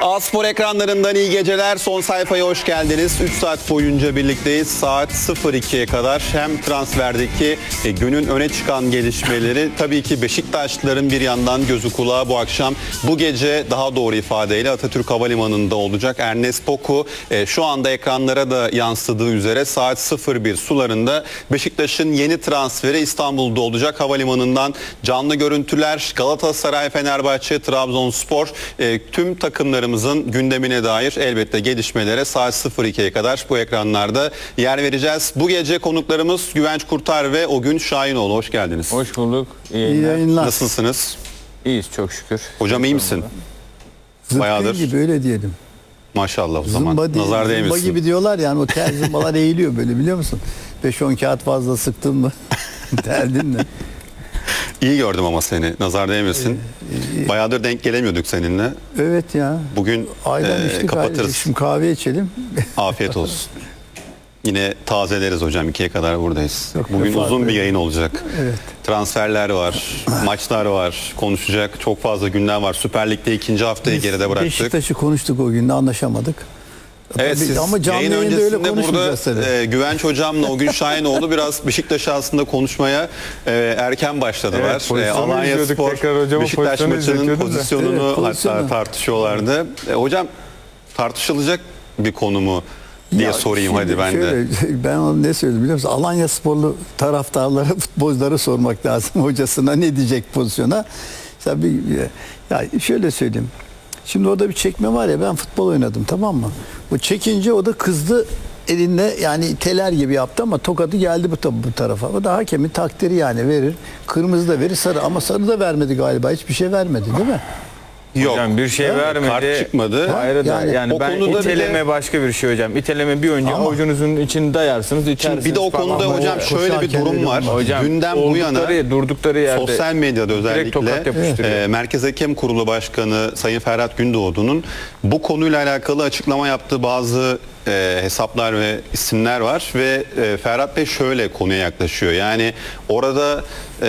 A-Spor ekranlarından iyi geceler. Son sayfaya hoş geldiniz. 3 saat boyunca birlikteyiz. Saat 02'ye kadar hem transferdeki günün öne çıkan gelişmeleri, tabii ki Beşiktaşlıların bir yandan gözü kulağı bu akşam, bu gece daha doğru ifadeyle Atatürk Havalimanı'nda olacak. Ernest Poku şu anda ekranlara da yansıdığı üzere saat 01 sularında Beşiktaş'ın yeni transferi İstanbul'da olacak. Havalimanından canlı görüntüler, Galatasaray, Fenerbahçe, Trabzonspor, tüm takımlarımızın gündemine dair elbette gelişmelere saat 02'ye kadar bu ekranlarda yer vereceğiz. Bu gece konuklarımız Güvenç Kurtar ve Ogün Şahinoğlu. Hoş geldiniz. Hoş bulduk. İyi yayınlar. Nasılsınız? İyiyiz çok şükür. Hocam iyi misin? Zıpkın gibi öyle diyelim. Maşallah o zaman. Nazar değmesin. Zımba gibi diyorlar yani, o tel zımbalar eğiliyor böyle, biliyor musun? 5-10 kağıt fazla sıktın mı derdin mi? İyi gördüm ama seni. Nazar değmesin. Bayağıdır denk gelemiyorduk seninle. Evet ya. Bugün Aydan içtik, kapatırız. şimdi kahve içelim. Afiyet olsun. Yine tazeleriz hocam. 2'ye kadar buradayız. Çok Bugün farklı. uzun bir yayın olacak. Evet. Transferler var, maçlar var, konuşacak çok fazla gündem var. Süper Lig'de ikinci haftayı geride bıraktık. Beşiktaş'ı konuştuk o gün de, anlaşamadık. Evet, Tabii, siz ama canlı yayın yayında öyle öncesinde konuşmayacağız burada tabii. Güvenç hocamla Ogün Şahinoğlu biraz Beşiktaş'ı aslında konuşmaya erken başladılar. Evet, pozisyonu Alanya izliyorduk Spor tekrar hocama, Beşiktaş pozisyonu maçının izletiyorduk da. pozisyonunu Evet, pozisyonu. hatta tartışıyorlardı. Hocam tartışılacak bir konu mu diye Ya sorayım şimdi hadi ben de. şöyle, ben onu ne söyledim biliyor musun? Alanya Sporlu taraftarlara, futbolculara sormak lazım, hocasına ne diyecek pozisyona. Ya şöyle söyleyeyim. Şimdi orada bir çekme var ya, ben futbol oynadım, tamam mı? O çekince o da kızdı elinde, yani teler gibi yaptı ama tokadı geldi bu tarafa. O da hakemin takdiri, yani verir. Kırmızı da verir, sarı, ama sarı da vermedi galiba. Hiçbir şey vermedi değil mi? Yok. Hocam bir şey vermedi. Kart çıkmadı. Hayır da yani o ben konuda iteleme bile, başka bir şey hocam. İteleme bir önce Ama- avucunuzun içini dayarsınız, itersiniz. bir de o konuda falan. hocam şöyle bir durum var. Hocam, Dünden bu yana durdukları yerde sosyal medyada direkt tokat özellikle yapıştırıyor. Merkez Hakem Kurulu Başkanı Sayın Ferhat Gündoğdu'nun bu konuyla alakalı açıklama yaptığı bazı hesaplar ve isimler var ve Ferhat Bey şöyle konuya yaklaşıyor. Yani orada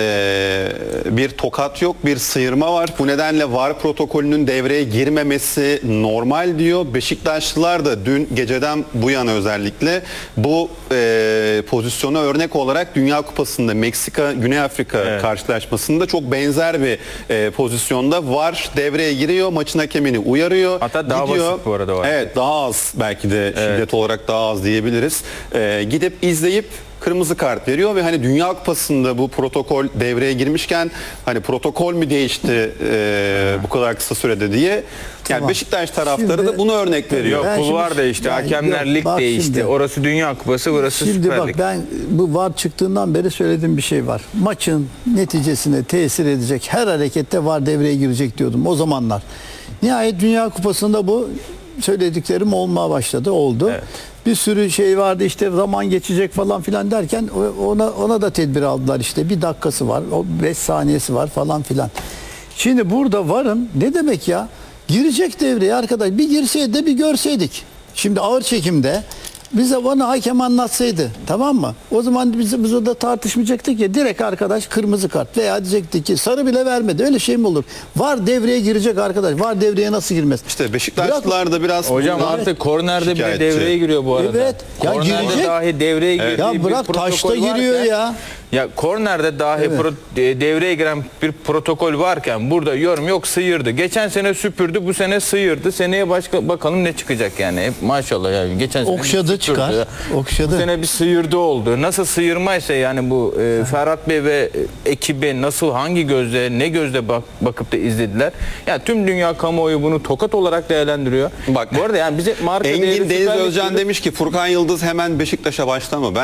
bir tokat yok, bir sıyırma var. Bu nedenle VAR protokolünün devreye girmemesi normal diyor. Beşiktaşlılar da dün geceden bu yana özellikle bu pozisyona örnek olarak Dünya Kupası'nda Meksika Güney Afrika karşılaşmasında çok benzer bir pozisyonda VAR devreye giriyor, maçın hakemini uyarıyor. Hatta daha gidiyor. basit bu arada var. Evet, daha az, belki de şiddet olarak daha az diyebiliriz. Gidip izleyip kırmızı kart veriyor ve hani Dünya Kupası'nda bu protokol devreye girmişken hani protokol mü değişti bu kadar kısa sürede diye. Yani Tamam. Beşiktaş taraftarı Şimdi- da bunu örnek veriyor. Yok, Ben kulvar şimdi- değişti, yani hakemler yok, lig bak değişti. şimdi. Orası Dünya Kupası, burası Şimdi Süper bak, Lig. ben bu VAR çıktığından beri söylediğim bir şey var. Maçın neticesine tesir edecek her harekette VAR devreye girecek diyordum o zamanlar. Nihayet Dünya Kupası'nda bu söylediklerim olmaya başladı, oldu. Evet. Bir sürü şey vardı, işte zaman geçecek falan filan derken ona da tedbir aldılar, işte bir dakikası var, o 5 saniyesi var falan filan. Şimdi burada VAR'ın ne demek ya? Girecek devreye arkadaş, bir girseydi de bir görseydik. Şimdi ağır çekimde bize bana hakem anlatsaydı, tamam mı? O zaman biz orada tartışmayacaktık ya, direkt arkadaş kırmızı kart veya diyecektik ki sarı bile vermedi. Öyle şey mi olur? VAR devreye girecek arkadaş. VAR devreye nasıl girmez? İşte Beşiktaşlılar da biraz Hocam bundan artık kornerde bile şikayetçi. devreye giriyor bu arada. Evet. Ya Kornerde girecek. dahi devreye girdiği Ya bir bırak, protokol taşta giriyor varken- ya. Ya kornerde dahi devreye giren bir protokol varken burada yorum yok, sıyırdı. Geçen sene süpürdü, bu sene sıyırdı. Seneye başka bakalım ne çıkacak yani. Hep maşallah yani. Geçen sene Okşadı süpürdü. çıkar. Bu Okşadı. sene bir sıyırdı oldu. Nasıl sıyırmaysa yani bu Ferhat Bey ve ekibi nasıl, hangi gözle, ne gözle bakıp da izlediler. Yani tüm dünya kamuoyu bunu tokat olarak değerlendiriyor. Bak, bu arada yani bize marka değeri Engin Deniz Süper Lig Özcan diyoruz. demiş ki Furkan Yıldız hemen Beşiktaş'a başlama.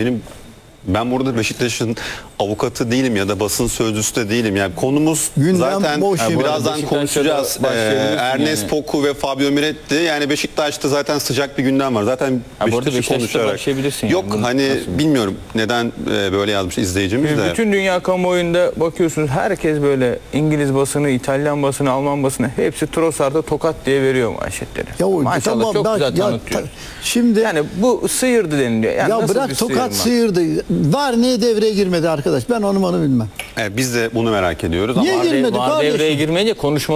Ben burada Beşiktaş'ın avukatı değilim ya da basın sözcüsü de değilim. Yani konumuz Gündem zaten boş. Ha, bu arada birazdan Beşiktaş'ta konuşacağız. da başlayabilirsin Ernest yani. Poku ve Fabio Miretti. Yani Beşiktaş'ta zaten sıcak bir gündem var. Zaten Ha, bu arada Beşiktaş'ı Beşiktaş'ta konuşarak. başlayabilirsin Yok yani. Bunu hani nasıl? bilmiyorum neden böyle yazmış izleyicimiz de. Bütün dünya kamuoyunda bakıyorsunuz, herkes böyle İngiliz basını, İtalyan basını, Alman basını hepsi Trossard'a tokat diye veriyor manşetleri. Ya o, Maşallah tamam, çok güzel ya, tanıtıyor. şimdi Yani bu sıyırdı deniliyor. Yani ya nasıl bir bırak, tokat sıyırma? sıyırdı. VAR niye devreye girmedi arkadaş? Ben onu bilmem. Biz de bunu merak ediyoruz. Niye Ama girmedi Var kardeşim? devreye girmeyince konuşma